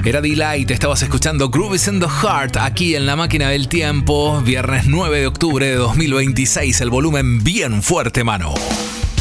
Era Delight, estabas escuchando Grooves in the Heart aquí en La Máquina del Tiempo, viernes 9 de octubre de 2026, el volumen bien fuerte, mano.